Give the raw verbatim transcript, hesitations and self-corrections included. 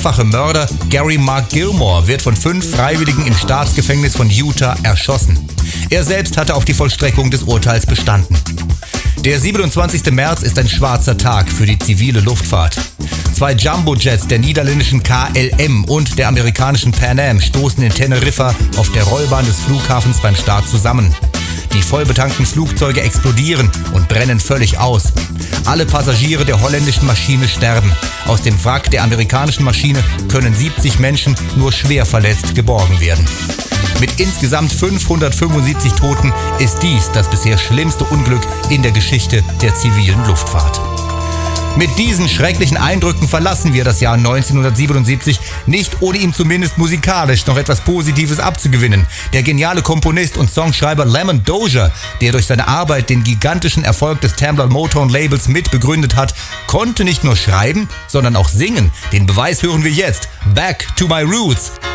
mehrfache Mörder Gary Mark Gilmore wird von fünf Freiwilligen im Staatsgefängnis von Utah erschossen. Er selbst hatte auf die Vollstreckung des Urteils bestanden. Der siebenundzwanzigste März ist ein schwarzer Tag für die zivile Luftfahrt. Zwei Jumbojets der niederländischen K L M und der amerikanischen Pan Am stoßen in Teneriffa auf der Rollbahn des Flughafens beim Start zusammen. Die vollbetankten Flugzeuge explodieren und brennen völlig aus. Alle Passagiere der holländischen Maschine sterben. Aus dem Wrack der amerikanischen Maschine können siebzig Menschen nur schwer verletzt geborgen werden. Mit insgesamt fünfhundertfünfundsiebzig Toten ist dies das bisher schlimmste Unglück in der Geschichte der zivilen Luftfahrt. Mit diesen schrecklichen Eindrücken verlassen wir das Jahr neunzehnhundertsiebenundsiebzig, nicht ohne ihm zumindest musikalisch noch etwas Positives abzugewinnen. Der geniale Komponist und Songschreiber Lamont Dozier, der durch seine Arbeit den gigantischen Erfolg des Tamla Motown Labels mitbegründet hat, konnte nicht nur schreiben, sondern auch singen. Den Beweis hören wir jetzt. Back to my roots.